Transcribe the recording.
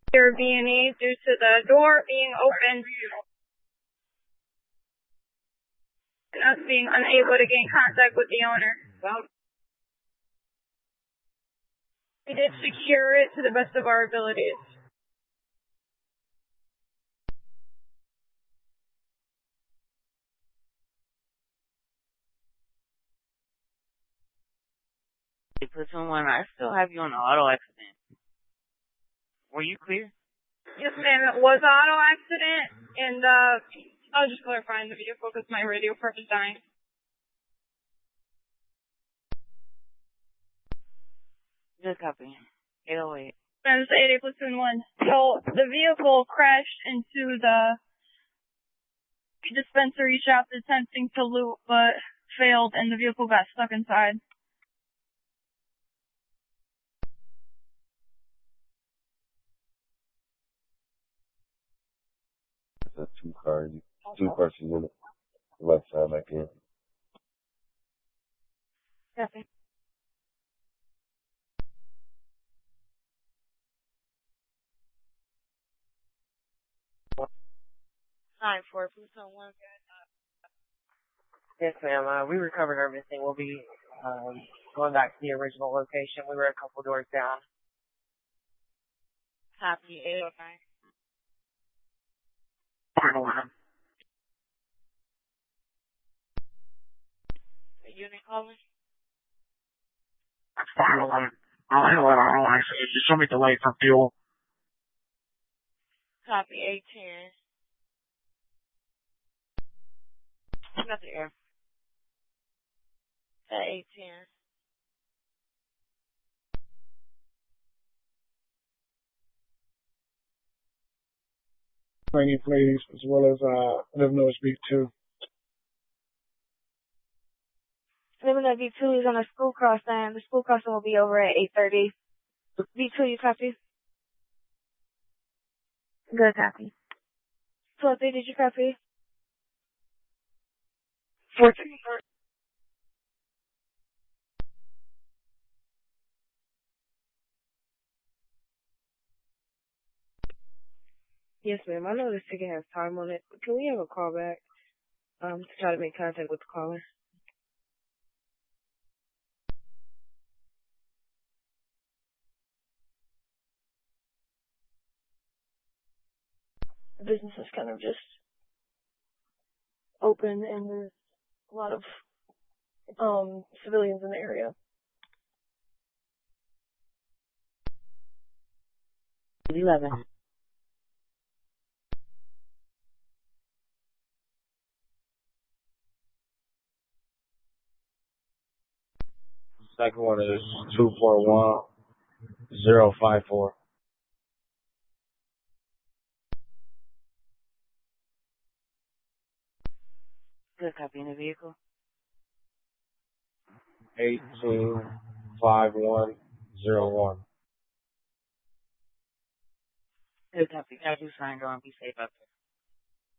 Airbnb due to the door being open and us being unable to gain contact with the owner. We did secure it to the best of our abilities. Platoon 1, I still have you on an auto accident. Were you clear? Yes, ma'am. It was an auto accident, and I was just clarifying the vehicle because my radio prep is dying. Good copy. 808. That is 88 Platoon 1. So the vehicle crashed into the dispensary shop attempting to loot, but failed, and the vehicle got stuck inside. That's two cars in it. Left side back in. Copy. Hi, for Platoon 1. Yes, ma'am. We recovered everything. We'll be going back to the original location. We were a couple doors down. Copy. 809. Unit calling? I'll handle it on all accident. Just show me the light for fuel. Copy. 810. Got the air. At 810. Training, please, as well as Live Speak 2. Living V2 is on a school crossing. The school crossing will be over at 8:30. V2, you copy? Good copy. 12:30, did you copy? 14. Yes, ma'am. I know this ticket has time on it, but can we have a call back to try to make contact with the caller? The business is kind of just open, and there's a lot of civilians in the area. 11. Second one is 241-054. Good copy in the vehicle. 185101. Good copy. Have you signed on. Be safe out there.